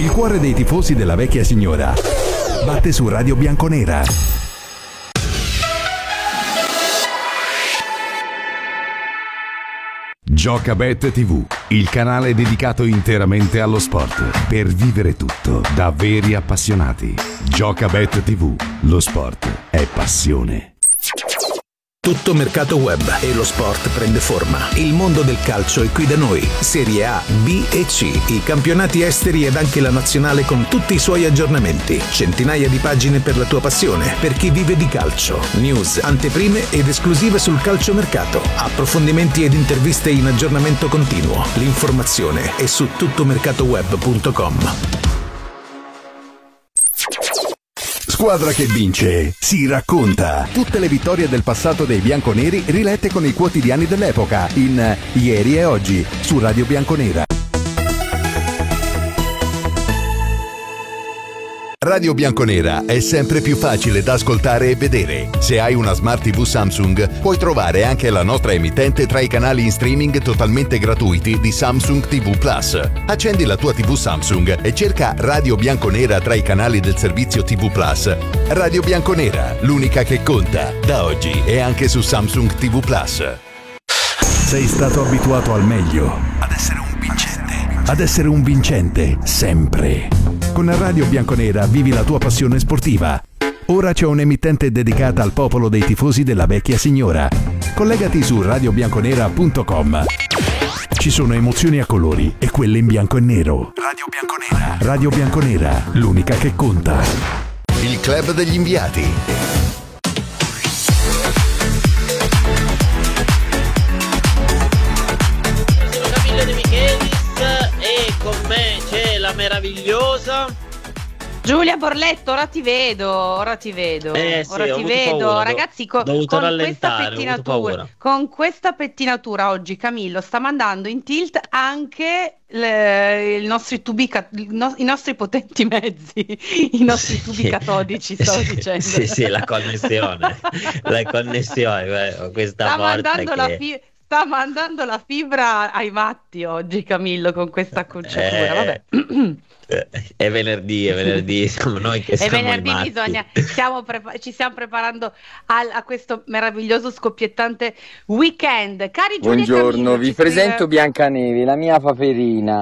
Il cuore dei tifosi della vecchia signora batte su Radio Bianconera. Giocabet TV, il canale dedicato interamente allo sport, per vivere tutto da veri appassionati. Giocabet TV, lo sport è passione. Tutto mercato web e lo sport prende forma. Il mondo del calcio è qui da noi. Serie A, B e C, i campionati esteri ed anche la nazionale con tutti i suoi aggiornamenti. Centinaia di pagine per la tua passione, per chi vive di calcio. News, anteprime ed esclusive sul calciomercato. Approfondimenti ed interviste in aggiornamento continuo. L'informazione è su tuttomercatoweb.com. Squadra che vince, si racconta. Tutte le vittorie del passato dei bianconeri rilette con i quotidiani dell'epoca in Ieri e Oggi su Radio Bianconera. Radio Bianconera è sempre più facile da ascoltare e vedere. Se hai una Smart TV Samsung, puoi trovare anche la nostra emittente tra i canali in streaming totalmente gratuiti di Samsung TV Plus. Accendi la tua TV Samsung e cerca Radio Bianconera tra i canali del servizio TV Plus. Radio Bianconera, l'unica che conta. Da oggi è anche su Samsung TV Plus. Sei stato abituato al meglio, ad essere un vincente, sempre. Con Radio Bianconera vivi la tua passione sportiva. Ora c'è un'emittente dedicata al popolo dei tifosi della vecchia signora. Collegati su radiobianconera.com. Ci sono emozioni a colori e quelle in bianco e nero. Radio Bianconera. Radio Bianconera, l'unica che conta. Il club degli inviati. La meravigliosa Giulia Borletto, ora ti vedo. Ora ti vedo, paura, ragazzi. Con questa pettinatura oggi Camillo sta mandando in tilt anche i nostri potenti mezzi, i nostri tubi catodici, stavo dicendo. Sì, la connessione, questa sta mandando la fibra ai matti oggi Camillo con questa acconciatura. Vabbè. È venerdì, siamo noi che siamo venerdì, ci stiamo preparando a questo meraviglioso scoppiettante weekend. Cari Giulia Buongiorno, Camillo, vi presento Biancanevi, la mia paperina.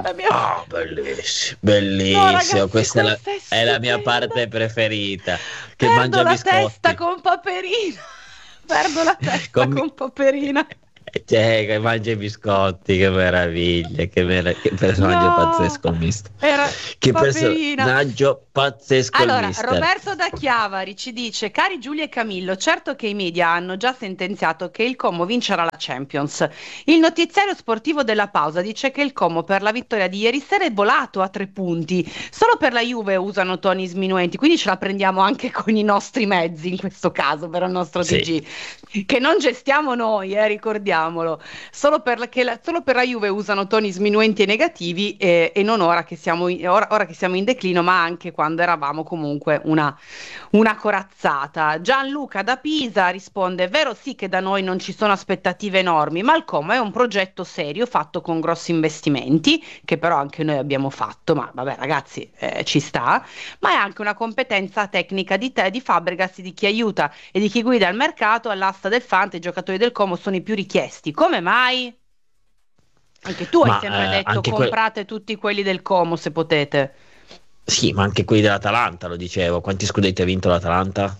Bellissimo, no, ragazzi, questa è la mia parte preferita. Che perdo mangia la biscotti. testa con Paperina. Perdo la testa con Paperina. Che mangia i biscotti, che meraviglia, che personaggio pazzesco il mister. Che personaggio pazzesco il mister. Roberto da Chiavari ci dice: cari Giulia e Camillo, certo che i media hanno già sentenziato che il Como vincerà la Champions. Il notiziario sportivo della pausa dice che il Como per la vittoria di ieri sera è volato a 3 punti. Solo per la Juve usano toni sminuenti, quindi ce la prendiamo anche con i nostri mezzi in questo caso, per il nostro TG, che non gestiamo noi, ricordiamo. Solo per la Juve usano toni sminuenti e negativi e non ora che siamo in declino, ma anche quando eravamo comunque una corazzata. Gianluca da Pisa risponde: vero sì che da noi non ci sono aspettative enormi, ma il Como è un progetto serio fatto con grossi investimenti, che però anche noi abbiamo fatto, ma vabbè ragazzi, ci sta, ma è anche una competenza tecnica di Fabregas, di chi aiuta e di chi guida il mercato. All'asta del Fante i giocatori del Como sono i più richiesti. Come mai? Anche tu hai sempre detto comprate tutti quelli del Como se potete. Sì, ma anche quelli dell'Atalanta, lo dicevo. Quanti scudetti ha vinto l'Atalanta?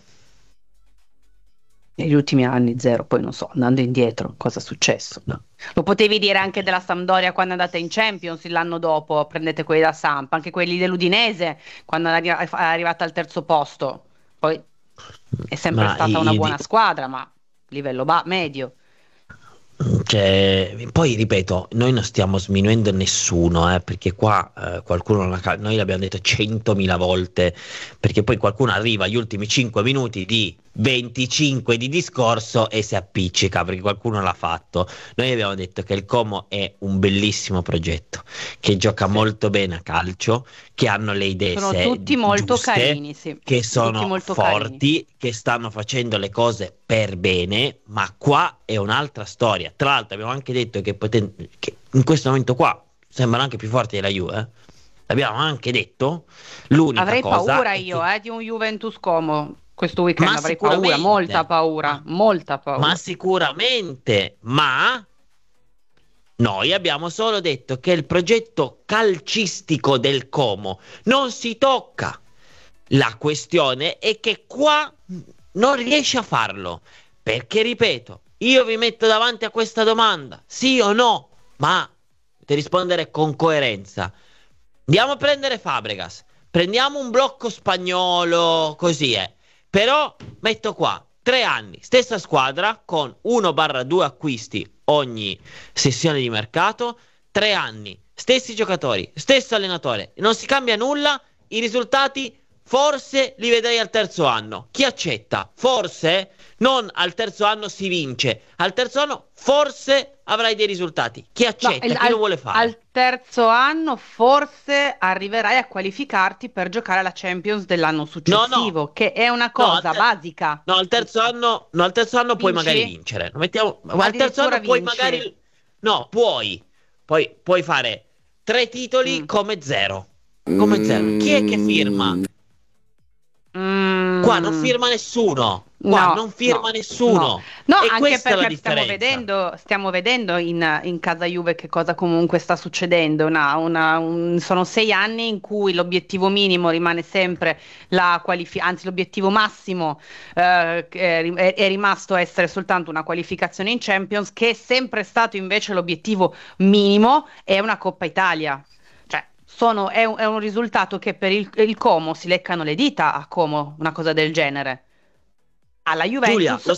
Negli ultimi anni 0, poi non so, andando indietro cosa è successo. No. Lo potevi dire anche della Sampdoria quando andate in Champions l'anno dopo, prendete quelli da Samp, anche quelli dell'Udinese quando è arrivata al terzo posto. Poi è sempre stata una buona squadra, ma livello medio. Poi ripeto, noi non stiamo sminuendo nessuno, perché qua qualcuno noi l'abbiamo detto 100.000 volte, perché poi qualcuno arriva agli ultimi 5 minuti di 25 di discorso e si appiccica, perché qualcuno l'ha fatto. Noi abbiamo detto che il Como è un bellissimo progetto, che gioca molto bene a calcio, che hanno le idee sono tutti molto giuste, carini, che sono molto forti, carini, che stanno facendo le cose per bene, ma qua è un'altra storia. Tra l'altro abbiamo anche detto che in questo momento qua sembrano anche più forti della Juve. Abbiamo anche detto l'unica Avrei cosa paura è io che, di un Juventus Como questo weekend, ma avrei paura, molta paura. sicuramente, ma noi abbiamo solo detto che il progetto calcistico del Como non si tocca. La questione è che qua non riesce a farlo. Perché, ripeto, io vi metto davanti a questa domanda, sì o no? Ma dovete rispondere con coerenza. Andiamo a prendere Fabregas, prendiamo un blocco spagnolo, così è. Però metto qua 3 anni, stessa squadra con 1/2 acquisti ogni sessione di mercato, 3 anni, stessi giocatori, stesso allenatore, non si cambia nulla, i risultati forse li vedrei al terzo anno. Chi accetta? Forse non al terzo anno si vince, al terzo anno forse avrai dei risultati. Chi accetta? Chi lo vuole fare? Al terzo anno forse arriverai a qualificarti per giocare alla Champions dell'anno successivo, che è una cosa basica. No, al terzo anno, no, al terzo anno puoi Vinci? magari vincere. Ma al terzo Addirittura anno puoi vinci. magari. No, puoi fare 3 titoli come 0. Come 0. Chi è che firma? Qua non firma nessuno. Qua No, non firma no, nessuno. No, E anche questa è la perché differenza. stiamo vedendo in casa Juve che cosa comunque sta succedendo. Sono 6 anni in cui l'obiettivo minimo rimane sempre anzi l'obiettivo massimo è rimasto essere soltanto una qualificazione in Champions, che è sempre stato invece l'obiettivo minimo, è una Coppa Italia. Cioè, è un risultato che per il Como si leccano le dita a Como, una cosa del genere. Alla Giulia, Juventus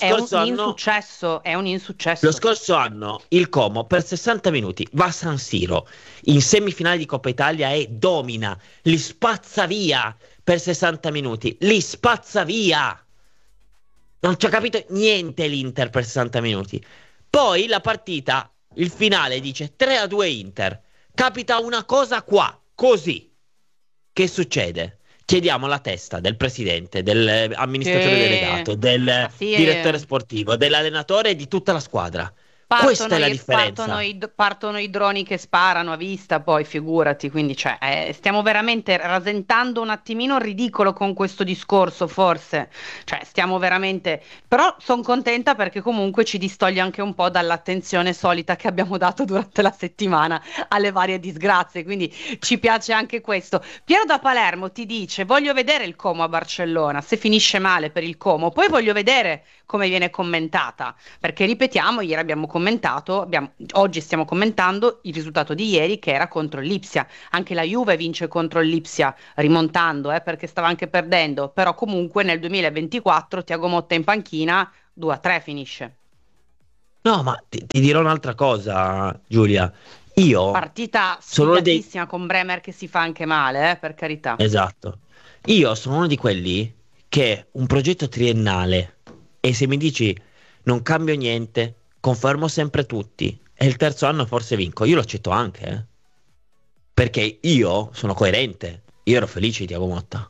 è un insuccesso. lo scorso anno il Como per 60 minuti va a San Siro in semifinale di Coppa Italia e domina, li spazza via per 60 minuti, li spazza via. Non ci ha capito niente l'Inter per 60 minuti. Poi la partita, il finale dice 3-2 Inter. Capita una cosa qua, così. Che succede? Chiediamo la testa del presidente, dell'amministratore delegato, del direttore sportivo, dell'allenatore e di tutta la squadra. Questa è la differenza. Partono i droni che sparano a vista, poi figurati, quindi stiamo veramente rasentando un attimino il ridicolo con questo discorso, forse, stiamo veramente, però sono contenta perché comunque ci distoglie anche un po' dall'attenzione solita che abbiamo dato durante la settimana alle varie disgrazie, quindi ci piace anche questo. Piero da Palermo ti dice: voglio vedere il Como a Barcellona, se finisce male per il Como, poi voglio vedere come viene commentata, perché ripetiamo, ieri abbiamo commentato, oggi stiamo commentando il risultato di ieri che era contro il Lipsia. Anche la Juve vince contro il Lipsia rimontando, perché stava anche perdendo, però comunque nel 2024 Thiago Motta in panchina 2-3 finisce. No, ma ti dirò un'altra cosa, Giulia. Io partita sono sfigatissima con Bremer che si fa anche male, per carità. Esatto. Io sono uno di quelli che un progetto triennale, e se mi dici non cambio niente, confermo sempre tutti, e il terzo anno forse vinco, io lo accetto anche, perché io sono coerente. Io ero felice di Thiago Motta.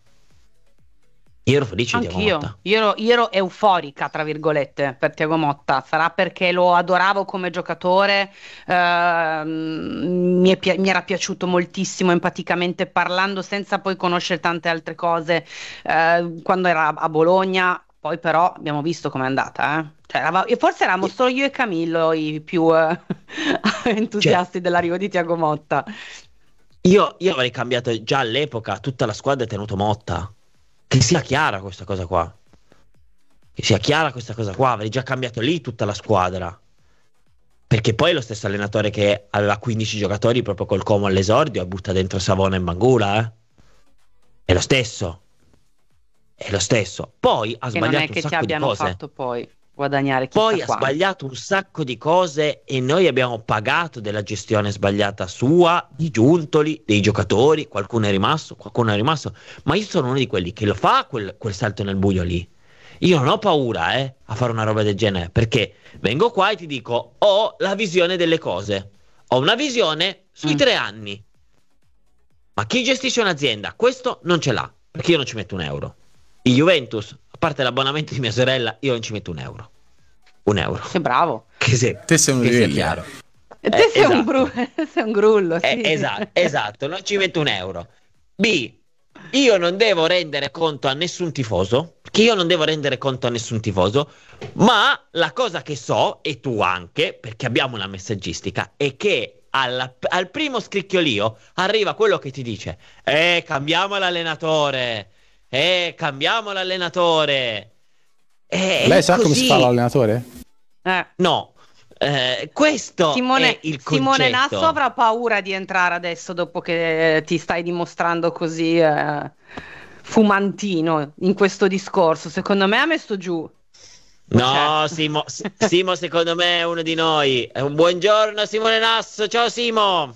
Anch'io. Io ero euforica, tra virgolette, per Thiago Motta. Sarà perché lo adoravo come giocatore, mi era piaciuto moltissimo empaticamente parlando, senza poi conoscere tante altre cose, quando era a Bologna. Poi però abbiamo visto com'è andata, forse eravamo solo io e Camillo i più entusiasti dell'arrivo di Thiago Motta. Io avrei cambiato già all'epoca tutta la squadra e tenuto Motta. Che sia chiara questa cosa qua. Avrei già cambiato lì tutta la squadra. Perché poi è lo stesso allenatore che aveva 15 giocatori proprio col Como all'esordio e butta dentro Savona e Bangula, È lo stesso. Poi ha sbagliato un sacco di cose. Non è che ci abbiano fatto poi guadagnare chissà Poi ha quanto. sbagliato un sacco di cose e noi abbiamo pagato della gestione sbagliata sua, di Giuntoli, dei giocatori. Qualcuno è rimasto, ma io sono uno di quelli che lo fa quel salto nel buio lì. Io non ho paura a fare una roba del genere, perché vengo qua e ti dico: ho la visione delle cose, ho una visione sui 3 anni. Ma chi gestisce un'azienda questo non ce l'ha, perché io non ci metto un euro. Il Juventus, a parte l'abbonamento di mia sorella, io non ci metto un euro. Sei bravo. Te sei uno di quelli. Te sei sei un grullo, sì. Esatto, non ci metto un euro. B, io non devo rendere conto a nessun tifoso, ma la cosa che so, e tu anche, perché abbiamo una messaggistica, è che al primo scricchiolio arriva quello che ti dice cambiamo l'allenatore. Lei sa come si fa l'allenatore? No. Questo è il concetto. Simone Nasso avrà paura di entrare adesso dopo che ti stai dimostrando così fumantino in questo discorso. Secondo me ha messo giù. No, Simo secondo me è uno di noi. Un buongiorno Simone Nasso, ciao Simo.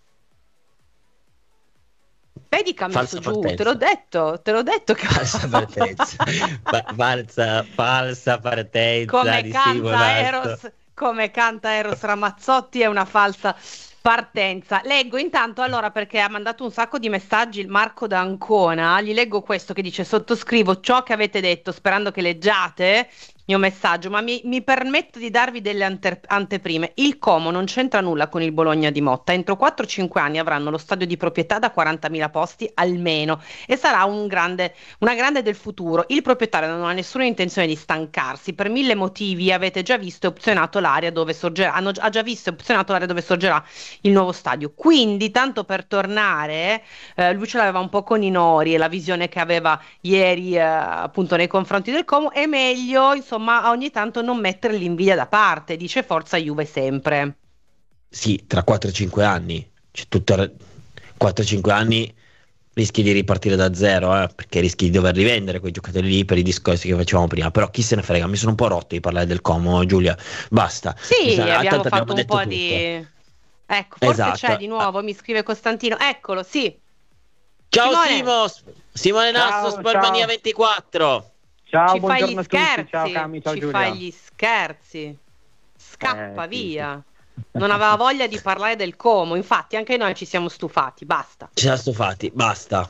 Vedi che ha messo giù, te l'ho detto che falsa partenza. Falsa partenza di Simo. Come canta Eros Ramazzotti, è una falsa partenza. Leggo intanto allora, perché ha mandato un sacco di messaggi il Marco d'Ancona, gli leggo questo che dice: sottoscrivo ciò che avete detto sperando che leggiate il mio messaggio, ma mi permetto di darvi delle anteprime. Il Como non c'entra nulla con il Bologna di Motta, entro 4-5 anni avranno lo stadio di proprietà da 40.000 posti almeno e sarà una grande del futuro. Il proprietario non ha nessuna intenzione di stancarsi, per 1000 motivi. Avete già visto e opzionato l'area dove sorgerà, ha già visto e opzionato l'area dove sorgerà il nuovo stadio. Quindi, tanto per tornare, lui ce l'aveva un po' con i Nori e la visione che aveva ieri appunto nei confronti del Como, è meglio insomma ogni tanto non mettere l'invidia da parte, dice forza Juve sempre. Sì, tra 4-5 anni, cioè 4-5 anni rischi di ripartire da zero, perché rischi di dover rivendere quei giocatori lì per i discorsi che facevamo prima. Però chi se ne frega, mi sono un po' rotto di parlare del Como, Giulia, basta. Sì, abbiamo fatto un po' tutto. Ecco, forse esatto. C'è di nuovo, mi scrive Costantino, eccolo, sì. Ciao Simone Nasso, Sportmania 24. Ciao, ci fai gli tutti. scherzi, ciao Cami, ciao ci Giulia. fai gli scherzi, scappa sì, via. Non aveva voglia di parlare del Como, infatti anche noi ci siamo stufati, basta. Ci siamo stufati, basta.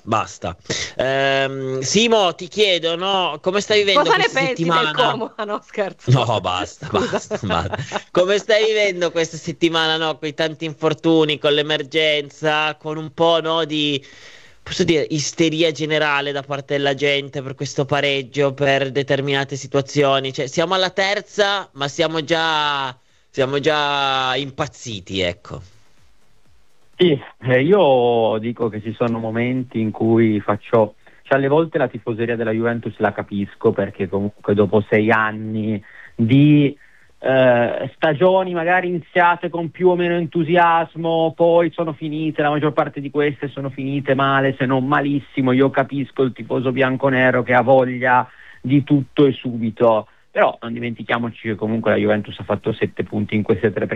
Simo, ti chiedo, no, come stai vivendo cosa questa settimana? Cosa ne pensi del Como? Ah, no, scherzo. No, basta. Come stai vivendo questa settimana, no, con i tanti infortuni, con l'emergenza, con un po', no, di, posso dire, isteria generale da parte della gente per questo pareggio, per determinate situazioni? Cioè, siamo alla terza, ma siamo già impazziti, ecco. Sì, io dico che ci sono momenti in cui cioè alle volte la tifoseria della Juventus la capisco, perché comunque dopo 6 anni di stagioni magari iniziate con più o meno entusiasmo, poi sono finite, la maggior parte di queste sono finite male, se non malissimo. Io capisco il tifoso bianconero che ha voglia di tutto e subito, però non dimentichiamoci che comunque la Juventus ha fatto 7 punti in queste 3